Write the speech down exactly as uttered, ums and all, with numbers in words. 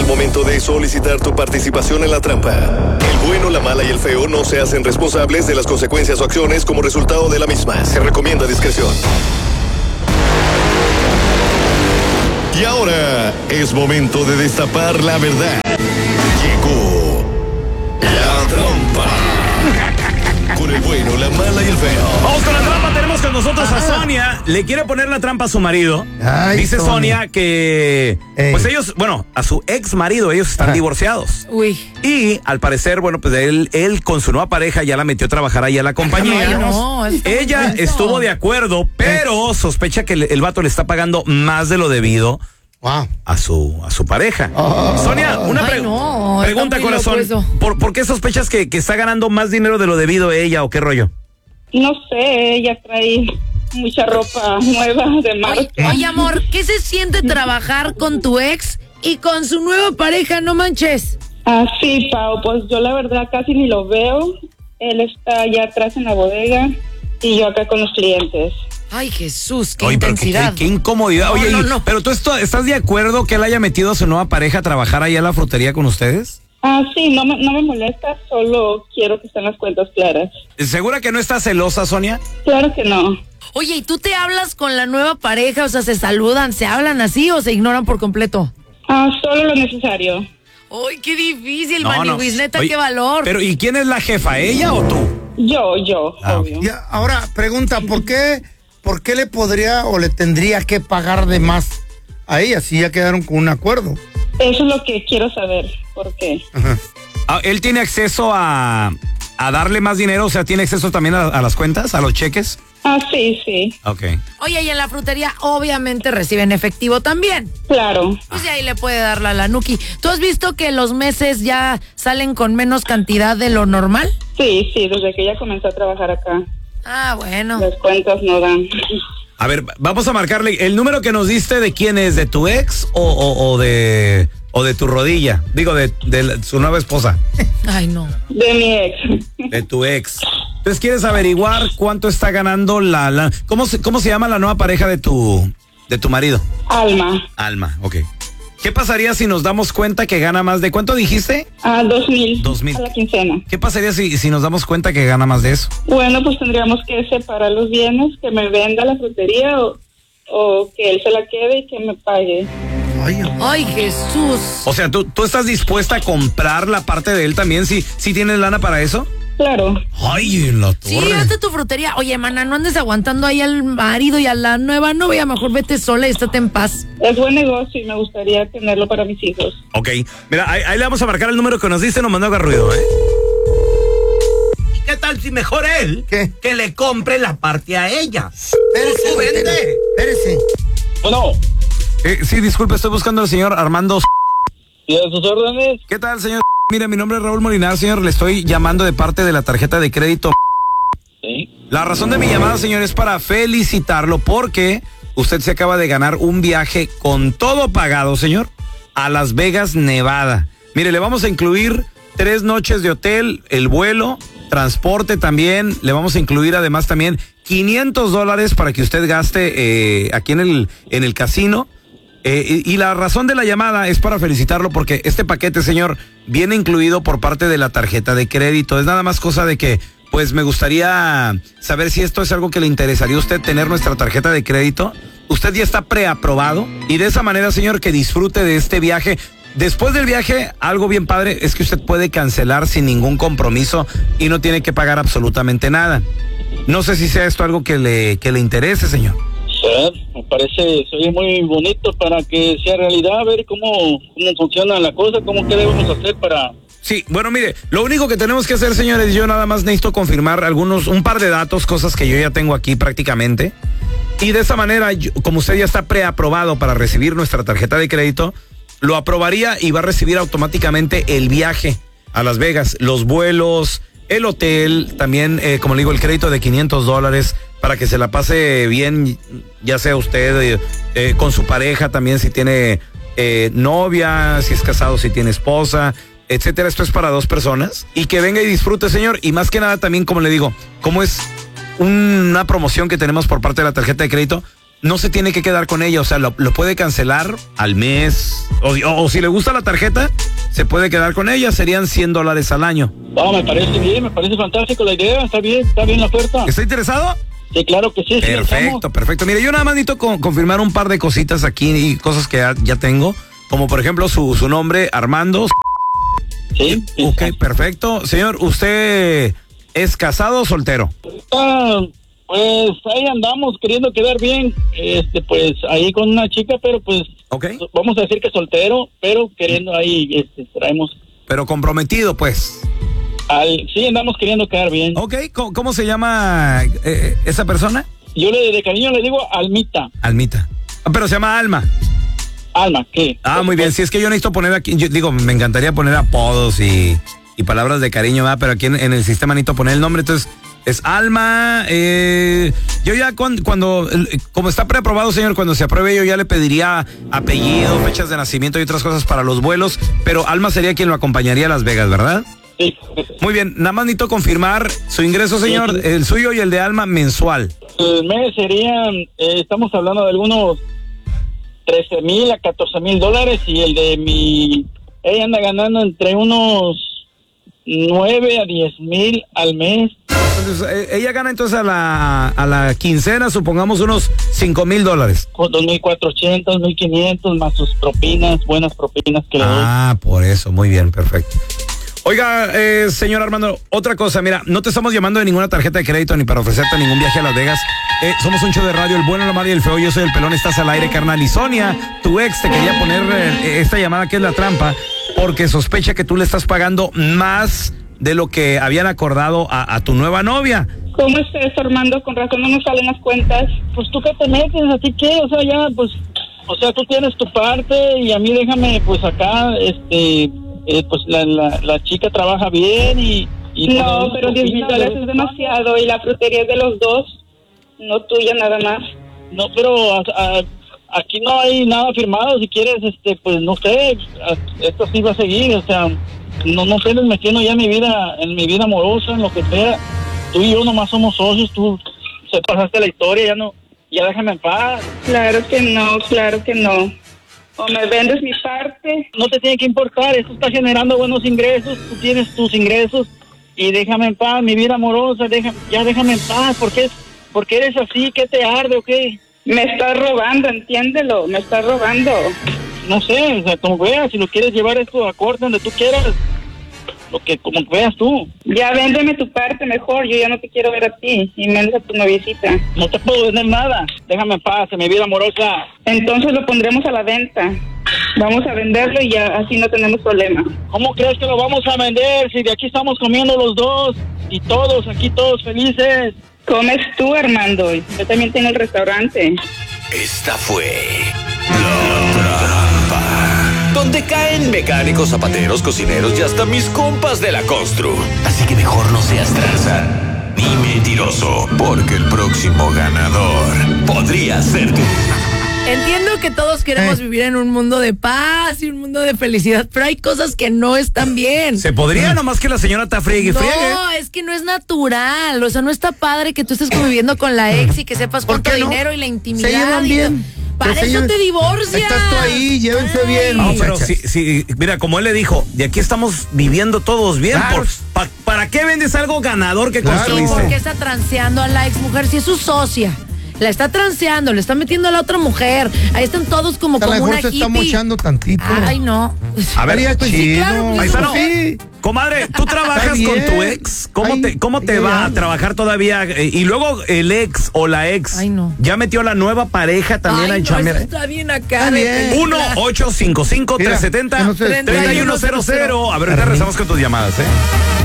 el momento de solicitar tu participación en la trampa. El bueno, la mala y el feo no se hacen responsables de las consecuencias o acciones como resultado de la misma. Se recomienda discreción. Y ahora es momento de destapar la verdad. Llegó la trampa. Con el bueno, la mala y el feo. Vamos con la trampa, tenemos con nosotros a Sonia. Le quiere poner la trampa a su marido. Ay, Dice Sonia, Sonia que Ey. pues ellos, bueno, a su ex marido, ellos están Ajá. divorciados. Uy. Y al parecer, bueno, pues él, él con su nueva pareja ya la metió a trabajar ahí a la compañía. Ay, no, Ella estuvo de acuerdo, pero sospecha que el, el vato le está pagando más de lo debido. Wow. A su a su pareja. Oh. Sonia, una pre- Ay, no, pregunta, corazón. ¿Por, ¿Por qué sospechas que, que está ganando más dinero de lo debido ella o qué rollo? No sé, ella trae mucha ropa nueva de marca. Oye, oye, amor, ¿qué se siente trabajar con tu ex y con su nueva pareja? No manches. Ah, sí, Pau, pues yo la verdad casi ni lo veo. Él está allá atrás en la bodega y yo acá con los clientes. Ay, Jesús, qué Oye, intensidad. Pero qué, qué, qué incomodidad. No, Oye, no, y, no. pero tú esto, ¿estás de acuerdo que él haya metido a su nueva pareja a trabajar ahí a la frutería con ustedes? Ah, sí, no me, no me molesta, solo quiero que estén las cuentas claras. ¿Segura que no estás celosa, Sonia? Claro que no. Oye, ¿y tú te hablas con la nueva pareja? O sea, ¿se saludan, se hablan así o se ignoran por completo? Ah, solo lo necesario. Ay, qué difícil, no, Maniwis, no. neta, Oye, qué valor. Pero, ¿y quién es la jefa, ella o tú? Yo, yo, ah, obvio. Ya, ahora, pregunta, ¿por qué, ¿por qué le podría o le tendría que pagar de más a ella si ya quedaron con un acuerdo? Eso es lo que quiero saber, ¿por qué? Ajá. Ah, ¿él tiene acceso a, a darle más dinero? O sea, ¿tiene acceso también a, a las cuentas, a los cheques? Ah, sí, sí. Ok. Oye, y en la frutería obviamente reciben efectivo también. Claro. Pues y ahí le puede dar la lanuki. ¿Tú has visto que los meses ya salen con menos cantidad de lo normal? Sí, sí, desde que ella comenzó a trabajar acá. Ah, bueno. Las cuentas no dan. A ver, vamos a marcarle. ¿El número que nos diste de quién es? ¿De tu ex o, o, o de o de tu rodilla? Digo, de, de la, su nueva esposa. Ay, no. De mi ex. De tu ex. Entonces, ¿quieres averiguar cuánto está ganando la... la ¿cómo, se, ¿Cómo se llama la nueva pareja de tu, de tu marido? Alma. Alma, ok. ¿Qué pasaría si nos damos cuenta que gana más de... ¿Cuánto dijiste? Ah, dos mil. Dos mil. A la quincena. ¿Qué pasaría si, si nos damos cuenta que gana más de eso? Bueno, pues tendríamos que separar los bienes, que me venda la frutería o, o que él se la quede y que me pague. Ay, Ay, Jesús. O sea, ¿tú, ¿tú estás dispuesta a comprar la parte de él también si, si tienes lana para eso? Claro. Ay, en la torre. Sí, hazte tu frutería. Oye, mana, no andes aguantando ahí al marido y a la nueva novia. Mejor vete sola y estate en paz. Es buen negocio y me gustaría tenerlo para mis hijos. Ok, mira, ahí, ahí le vamos a marcar el número que nos dice, no mandó haga ruido, ¿eh? ¿Y qué tal si mejor él ¿Qué? que le compre la parte a ella? Espérese, ¿Tú vende? espérese. Bueno, Eh, sí, disculpe, estoy buscando al señor Armando. ¿y a sus órdenes? ¿Qué tal, señor? Mire, mi nombre es Raúl Molinar, señor. Le estoy llamando de parte de la tarjeta de crédito. Sí. La razón de mi llamada, señor, es para felicitarlo porque usted se acaba de ganar un viaje con todo pagado, señor, a Las Vegas, Nevada. Mire, le vamos a incluir tres noches de hotel, el vuelo, transporte también. Le vamos a incluir además también quinientos dólares para que usted gaste eh, aquí en el, en el casino. Eh, y, y la razón de la llamada es para felicitarlo porque este paquete, señor, viene incluido por parte de la tarjeta de crédito. Es nada más cosa de que, pues, me gustaría saber si esto es algo que le interesaría a usted tener nuestra tarjeta de crédito. Usted ya está preaprobado y de esa manera, señor, que disfrute de este viaje. Después del viaje, algo bien padre es que usted puede cancelar sin ningún compromiso y no tiene que pagar absolutamente nada. No sé si sea esto algo que le, que le interese, señor. Sí, me parece, soy muy bonito para que sea realidad, a ver cómo, cómo funciona la cosa, cómo qué debemos hacer para... Sí, bueno, mire, lo único que tenemos que hacer, señores, yo nada más necesito confirmar algunos, un par de datos, cosas que yo ya tengo aquí prácticamente. Y de esa manera, yo, como usted ya está preaprobado para recibir nuestra tarjeta de crédito, lo aprobaría y va a recibir automáticamente el viaje a Las Vegas, los vuelos, el hotel, también, eh, como le digo, el crédito de quinientos dólares para que se la pase bien, ya sea usted eh, eh, con su pareja también, si tiene eh, novia, si es casado, si tiene esposa, etcétera. Esto es para dos personas y que venga y disfrute, señor. Y más que nada también, como le digo, como es una promoción que tenemos por parte de la tarjeta de crédito, no se tiene que quedar con ella, o sea, lo, lo puede cancelar al mes, o, o, o si le gusta la tarjeta, se puede quedar con ella, serían cien dólares al año. No, me parece bien, me parece fantástico la idea, está bien, está bien la oferta. ¿Está interesado? Sí, claro que sí. Perfecto, sí, perfecto. Mire, yo nada más necesito con, confirmar un par de cositas aquí y cosas que ya, ya tengo, como por ejemplo su, su nombre, Armando. Sí. Ok, sí. perfecto. Señor, ¿usted es casado o soltero? Ah, pues ahí andamos queriendo quedar bien, este, pues ahí con una chica, pero pues okay. Vamos a decir que soltero, pero queriendo ahí, este, traemos. Pero comprometido, pues. Al, sí, andamos queriendo quedar bien. Ok, ¿cómo, cómo se llama eh, esa persona? Yo le de cariño le digo Almita. Almita. Ah, pero se llama Alma. Alma, ¿qué? Ah, muy bien. Si es que yo necesito poner aquí, yo digo, me encantaría poner apodos y, y palabras de cariño, ¿verdad? Pero aquí en, en el sistema necesito poner el nombre, entonces es Alma. Eh, yo ya cuando, cuando, como está preaprobado, señor, cuando se apruebe yo ya le pediría apellido, fechas de nacimiento y otras cosas para los vuelos, pero Alma sería quien lo acompañaría a Las Vegas, ¿verdad? Sí. Muy bien, nada más necesito confirmar su ingreso, señor, sí, sí. El suyo y el de Alma mensual. El mes serían, eh, estamos hablando de algunos trece mil a catorce mil dólares y el de mi, ella anda ganando entre unos nueve a diez mil al mes. Entonces, ella gana entonces a la, a la quincena, supongamos unos cinco mil dólares. dos mil cuatrocientos, mil quinientos más sus propinas, buenas propinas que le doy. Ah, por eso, muy bien, perfecto. Oiga, eh, señor Armando, otra cosa, mira, no te estamos llamando de ninguna tarjeta de crédito ni para ofrecerte ningún viaje a Las Vegas. Eh, somos un show de radio, el bueno, la mala y el feo. Yo soy el pelón, estás al aire, carnal. Y Sonia, tu ex, te quería poner eh, esta llamada que es la trampa, porque sospecha que tú le estás pagando más de lo que habían acordado a, a tu nueva novia. ¿Cómo estás, Armando? Con razón no nos salen las cuentas. Pues tú qué te metes, ¿a ti qué? O sea, ya, pues, o sea, tú tienes tu parte y a mí déjame, pues acá, este... Eh, pues la, la, la chica trabaja bien y... y no, pero diez mil dólares es demasiado y la frutería es de los dos, no tuya nada más. No, pero a, a, aquí no hay nada firmado, si quieres, este, pues no sé, a, esto sí va a seguir, o sea, no, no estés metiendo ya en mi vida, en mi vida amorosa, en lo que sea. Tú y yo nomás somos socios, tú se pasaste la historia, ya no, ya déjame en paz. Claro que no, claro que no. O me vendes mi parte. No te tiene que importar, esto está generando buenos ingresos, tú tienes tus ingresos y déjame en paz, mi vida amorosa, deja, ya déjame en paz, ¿por qué, ¿por qué eres así? ¿Qué te arde o qué? Me estás robando, entiéndelo, me estás robando. No sé, o sea, como veas, si lo quieres llevar esto a corte donde tú quieras, lo que como veas tú. Ya véndeme tu parte mejor, yo ya no te quiero ver a ti, y menos a tu noviecita. No te puedo vender nada, déjame en paz, en mi vida amorosa. Entonces lo pondremos a la venta. Vamos a venderlo y ya así no tenemos problema. ¿Cómo crees que lo vamos a vender si de aquí estamos comiendo los dos y todos, aquí todos felices? Comes tú, Armando, y yo también tengo el restaurante. Esta fue La Trampa, donde caen mecánicos, zapateros, cocineros y hasta mis compas de la constru. Así que mejor no seas tranza ni mentiroso, porque el próximo ganador podría ser tú. Entiendo que todos queremos Eh. vivir en un mundo de paz y un mundo de felicidad, pero hay cosas que no están bien. Se podría, nomás que la señora está friegue y No, friegue. es que no es natural. O sea, no está padre que tú estés conviviendo con la ex y que sepas ¿Por cuánto qué no? dinero y la intimidad. Se llevan y- bien. Para Que se eso lleven- te divorcias. Estás tú ahí, llévense Ay. bien. No, pero muchachas. sí, sí, mira, como él le dijo, de aquí estamos viviendo todos bien. Claro. Por- pa- ¿Para qué vendes algo ganador que Claro. ¿Y construiste? por qué está transeando a la ex mujer si es su socia? La está transeando, le está metiendo a la otra mujer. Ahí están todos como, A lo como mejor una se está hippie. mochando tantito. Ay, no. A ver, Estaría pues sí, chido. claro, pues, Paisano, Sí. comadre, ¿tú trabajas Está con tu bien. ex? ¿Cómo Ay, te, cómo te ay, va ay. a trabajar todavía? Eh, Y luego el ex o la ex Ay, no. ya metió a la nueva pareja también Ay, a no, chambear. eso está bien acá. Está de bien. película. uno ocho cinco cinco, tres siete Mira, cero, que no se tres uno cero cero. A ver, ahorita rezamos con tus llamadas, ¿eh?